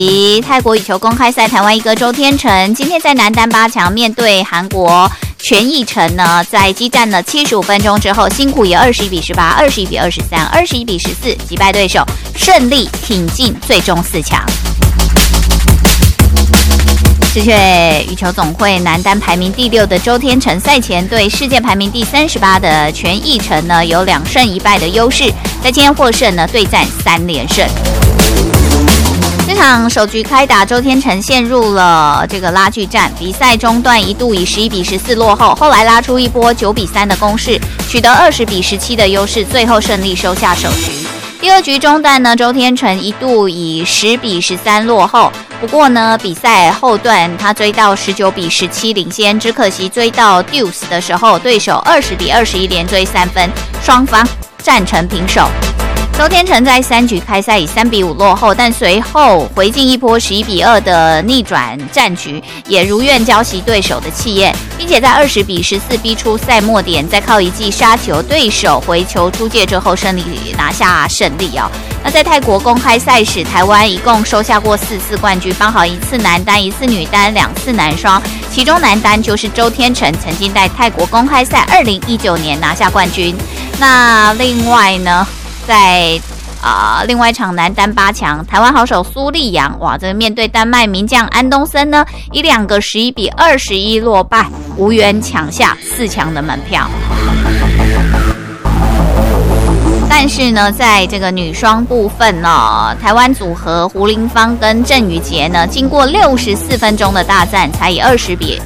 泰国羽球公开赛，台湾一哥周天成今天在男单8强面对韩国全义成呢，在激战了75分钟之后，辛苦以21比18、21比23、21比14击败对手，顺利挺进最终4强。世界羽球总会男单排名第6的周天成赛前对世界排名第38的全义成呢有2胜1败的优势，在今天获胜呢对战3连胜。这场首局开打，周天成陷入了这个拉锯战，比赛中段一度以11比14落后，后来拉出一波9比3的攻势，取得20比17的优势，最后顺利收下首局。第2局中段呢，周天成一度以10比13落后，不过呢，比赛后段他追到19比17领先，只可惜追到 deuce 的时候，对手20比21连追3分，双方战成平手。周天成在3局开赛以3比5落后，但随后回敬一波11比2的逆转战局，也如愿浇熄对手的气焰，并且在20比14逼出赛末点，再靠一记杀球对手回球出界之后，顺利拿下胜利哦。那在泰国公开赛时，台湾一共收下过4次冠军，包含1次男单、1次女单、2次男双，其中男单就是周天成曾经在泰国公开赛2019年拿下冠军。那另外呢，在另外一场男单8强，台湾好手苏立扬，哇，这个面对丹麦名将安东森呢，以2个11比21落败，无缘抢下4强的门票。但是呢，在这个女双部分呢，台湾组合胡林芳跟郑宇婕呢，经过64分钟的大战，才以22比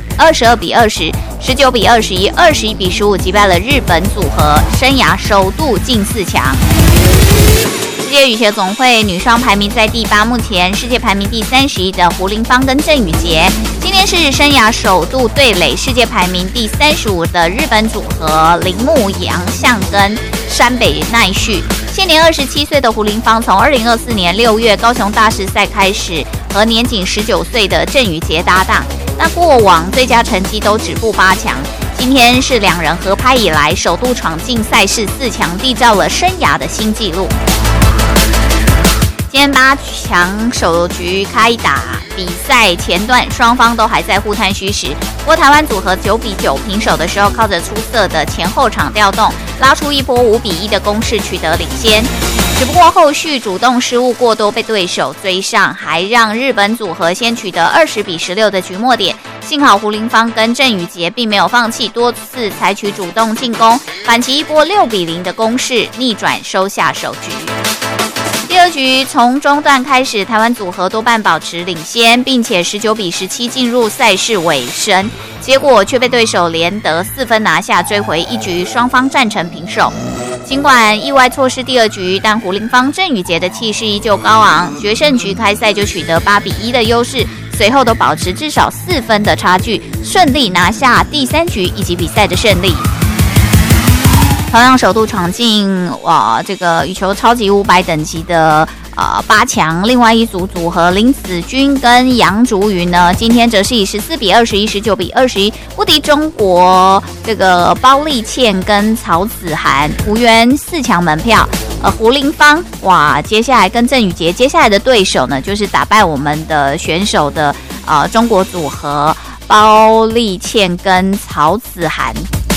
20、19比21、21比15击败了日本组合，生涯首度进4强。世界羽球总会女双排名在第8，目前世界排名第31的胡林芳跟郑宇婕，今天是生涯首度对垒世界排名第35的日本组合铃木洋相跟山北奈绪。现年27岁的胡林芳，从2024年6月高雄大师赛开始，和年仅19岁的郑宇婕搭档，那过往最佳成绩都止步8强。今天是2人合拍以来首度闯进赛事4强，缔造了生涯的新纪录。今天8强首局开打，比赛前段双方都还在互探虚实，不过台湾组合9比9平手的时候，靠着出色的前后场调动，拉出一波5比1的攻势取得领先。只不过后续主动失误过多被对手追上，还让日本组合先取得20比16的局末点。幸好胡林芳跟郑宇婕并没有放弃，多次采取主动进攻，反击一波6比0的攻势，逆转收下首局。第2局从中段开始，台湾组合多半保持领先，并且19比17进入赛事尾声，结果却被对手连得4分拿下，追回1局，双方战成平手。尽管意外错失第2局，但胡林芳、郑宇婕的气势依旧高昂，决胜局开赛就取得8比1的优势，随后都保持至少4分的差距，顺利拿下第3局以及比赛的胜利。同样首度闯进这个羽球超级500等级的8强，另外一组组合林子君跟杨竹云呢，今天则是以14比21、19比21不敌中国这个包丽倩跟曹子涵，无缘4强门票。胡林芳接下来跟郑宇婕接下来的对手呢，就是打败我们的选手的中国组合包丽倩跟曹子涵。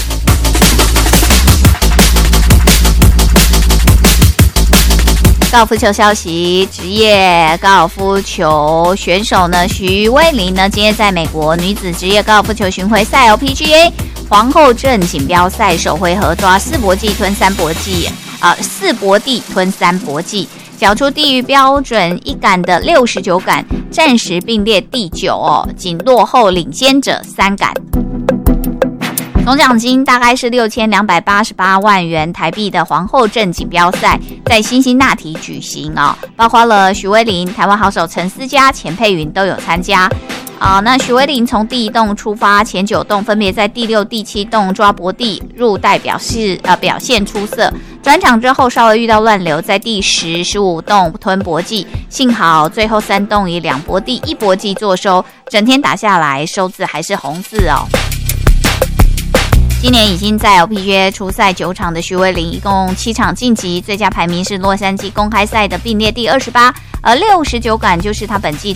高尔夫球消息，职业高尔夫球选手呢，徐薇琳呢，今天在美国女子职业高尔夫球巡回赛 LPGA 皇后镇锦标赛首回合抓4搏地吞3搏技，缴出低于标准1杆的69杆，暂时并列第9仅落后领先者3杆。总奖金大概是6288万元台币的皇后镇锦标赛，在辛辛那提举行包括了许薇琳、台湾好手陈思佳、钱佩云都有参加。那许薇琳从第1洞出发，前9洞分别在第6、第7洞抓搏地入袋表现出色，转场之后稍微遇到乱流，在第10、15洞吞搏技，幸好最后3洞以2搏地1搏技作收，整天打下来收字还是红字今年已经在 LPGA 出赛9场的徐薇琳，一共7场晋级，最佳排名是洛杉矶公开赛的并列第28，而69杆就是他本季